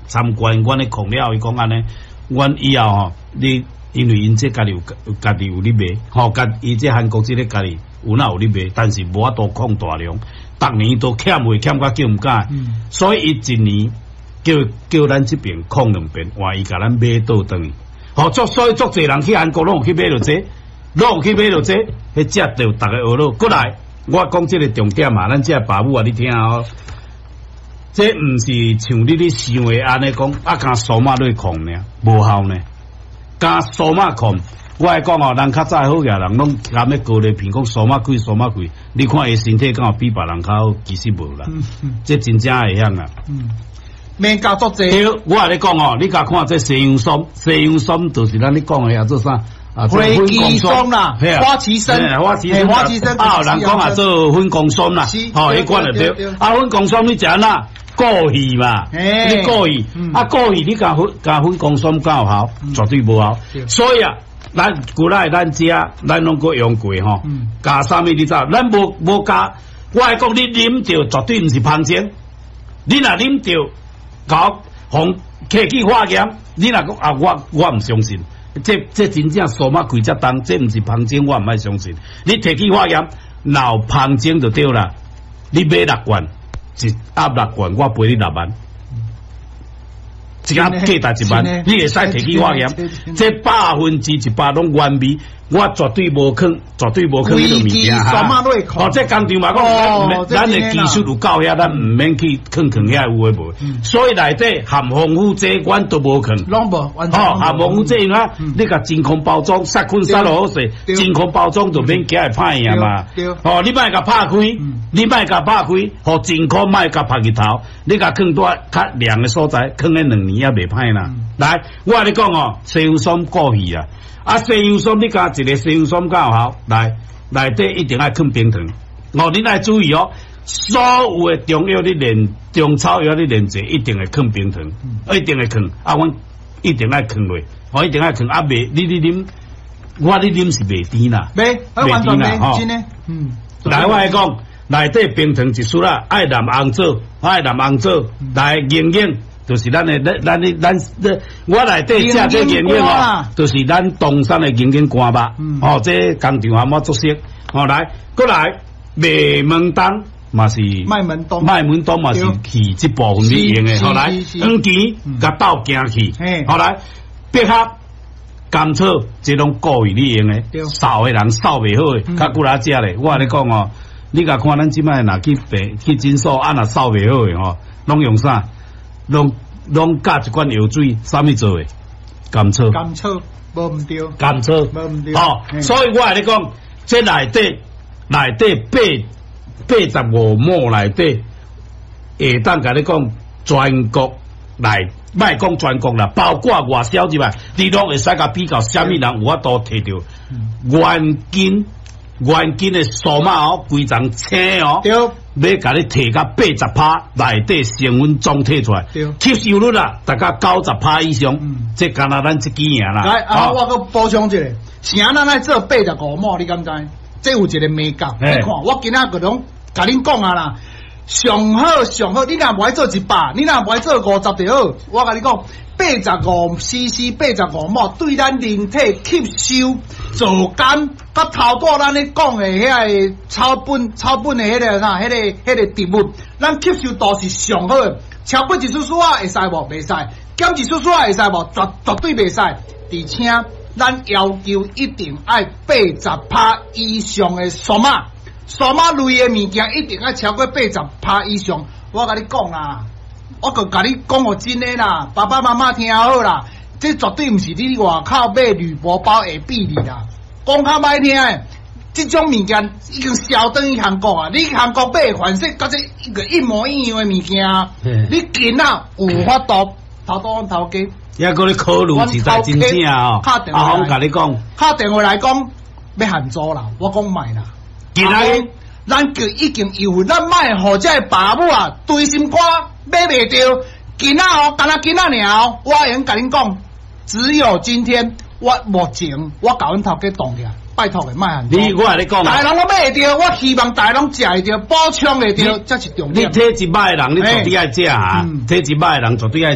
参观，阮咧控了，伊讲安尼，阮以后吼，你因为因这家己有咧卖，吼，伊这韩国这个家己有哪有咧卖，但是无法度控大量，逐年都欠到叫毋敢，所以伊一年叫咱这边控2遍，话伊甲咱买倒转去，吼，所以足侪人去韩国拢有去买到这，迄只着逐个学咯，过来。我讲这个重点嘛，咱这爸母啊，你听哦，这毋是像你咧想的安尼讲，加数码来控呢，无效呢。加数码控，我来讲哦，人较早好个人拢含咧高咧片讲数码贵，你看伊身体敢有比别人较好，其实无啦。这真正会晓啊。 免加作济。 我来咧讲哦，你甲看这西洋参就是咱咧讲的啊，做啥？ 飞机松啦，花旗参， 啊，人讲啊做粉公松啦，吼，迄款就对。啊，粉公松你食哪？过去嘛，你过去，过去你加粉公松敢有效？绝对无效。所以啊，咱古来咱食，咱拢个用过吼，加啥物你知？咱无加。我来讲，你啉着绝对毋是芳精，你若啉着搞红科技化验，你若讲啊，我毋相信。这真正数码贵只重，这毋是芳精，我毋爱相信。你提起化验，闹芳精就对啦。你买6罐，一盒6罐，我赔你6万。一盒价值1万，你会使提起化验，这100%拢原味。我绝对无坑，迄种物件哈。哦，这工厂嘛讲，咱的技术有够遐，咱毋免去坑遐有诶无。所以内底含防腐剂，阮都无坑。 拢无，完全。 哦，含防腐剂啊，你甲真空包装，杀菌杀落好势，真空包装就免加会歹呀嘛。哦，你莫甲拍开，互真空莫甲拍日头，你甲坑多较凉诶所在，坑咧2年也袂歹啦。来，我甲你讲哦，西洋参过去啊。啊，西洋参你加一个西洋参较有效，内底一定爱放冰糖。哦，你爱注意哦，所有的中药你炼，中草药你炼制，一定会放冰糖，一定会放。啊，阮一定爱放落，我一定爱放。啊，袂你啉，我你啉是袂甜啦， 袂甜啦，吼。 来，我来讲，内底冰糖一束啦，爱蓝红枣，来营养。就是咱我内底食这营养哦，就是咱东山的营养干吧。哦，这工厂还冇足色。哦，来，过来，麦门冬嘛是，麦门冬嘛是去这部分你用的。后来，黄芪甲豆行去。后来，百合、甘草这种过于你用的，扫的人扫袂好的，较久来食咧。我跟你讲哦，你甲看咱即摆若去诊所，若扫袂好的吼，拢用啥？拢加一罐药水，啥物做诶？甘草， 无毋对， 甘草，无毋对。哦，所以我来讲，这内底85亩内底，会当甲你讲全国来，莫讲全国啦，包括外销之外，你拢会使甲比较，啥物人有法度摕到原金的数码哦，规张青哦。要甲你摕到80%内底成分总摕出来，吸收率啦，大概90%以上，这干那咱这几年啦。 来，我搁补充一个，啥咱来做85亩，你敢知？这有一个美感。你看，我今仔个拢甲恁讲啊啦，上好，你若无爱做100，你若无爱做50就好。我甲你讲，85cc 85亩对咱人体吸收做甘。甲头拄咱咧讲的遐个草本的迄个啥，迄个植物，咱吸收度是上好的。超过1束啊会使无？袂使。减1束啊会使无？绝对袂使。而且咱要求一定爱80%以上的数码类的物件一定要超过80%以上。我甲你讲啦，我搁甲你讲个真诶啦，爸爸妈妈听好啦，这绝对毋是你外口买铝箔包会比你啦。讲较歹听诶，这种物件已经销转去韩国啊！你韩国买反正甲这一个一模一样诶物件，你囡仔有法度头拄阮头家， 也搁咧考虑实在真正哦。阿峰甲你讲， 敲电话来讲要限租啦，我讲卖啦。 今仔咱就已经有，咱卖互这爸母啊，堆心肝买袂着。囡仔哦，干那囡仔尔哦，我会用甲恁讲，只有今天。我目前我甲阮头家动起来，拜托诶，莫限租。 我甲你讲， 大人拢买会着，我希望大人食会着，补充会着，这是重点。 你体一摆诶人，你绝对爱食啊！体一摆诶人绝对爱。